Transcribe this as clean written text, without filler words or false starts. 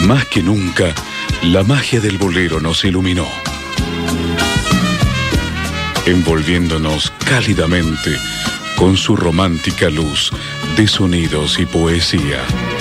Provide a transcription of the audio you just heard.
Más que nunca, la magia del bolero nos iluminó, envolviéndonos cálidamente con su romántica luz de sonidos y poesía.